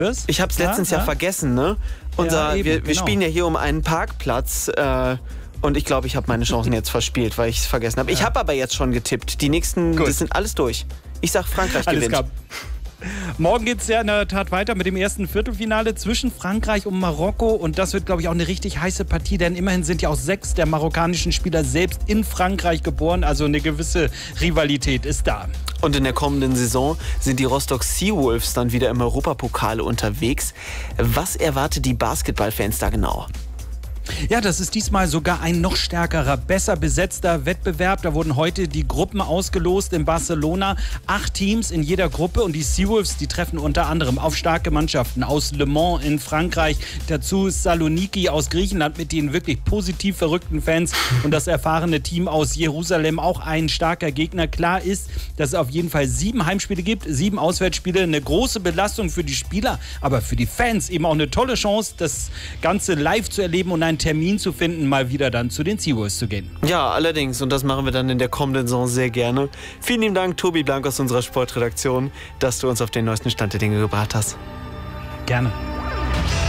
Ich habe es letztens ja vergessen, ne? Wir spielen ja hier um einen Parkplatz und ich glaube, ich habe meine Chancen jetzt verspielt, weil ich es vergessen habe. Ich habe aber jetzt schon getippt. Die nächsten, das sind alles durch. Ich sag, Frankreich gewinnt. Klar. Morgen geht es ja in der Tat weiter mit dem ersten Viertelfinale zwischen Frankreich und Marokko. Und das wird, glaube ich, auch eine richtig heiße Partie, denn immerhin sind ja auch 6 der marokkanischen Spieler selbst in Frankreich geboren. Also eine gewisse Rivalität ist da. Und in der kommenden Saison sind die Rostock Seawolves dann wieder im Europapokal unterwegs. Was erwartet die Basketballfans da genau? Ja, das ist diesmal sogar ein noch stärkerer, besser besetzter Wettbewerb. Da wurden heute die Gruppen ausgelost in Barcelona. 8 Teams in jeder Gruppe und die Seawolves, die treffen unter anderem auf starke Mannschaften aus Le Mans in Frankreich, dazu Saloniki aus Griechenland mit den wirklich positiv verrückten Fans und das erfahrene Team aus Jerusalem, auch ein starker Gegner. Klar ist, dass es auf jeden Fall 7 Heimspiele gibt, 7 Auswärtsspiele, eine große Belastung für die Spieler, aber für die Fans eben auch eine tolle Chance, das Ganze live zu erleben und einen Termin zu finden, mal wieder dann zu den Seawolves zu gehen. Ja, allerdings. Und das machen wir dann in der kommenden Saison sehr gerne. Vielen lieben Dank, Tobi Blank aus unserer Sportredaktion, dass du uns auf den neuesten Stand der Dinge gebracht hast. Gerne.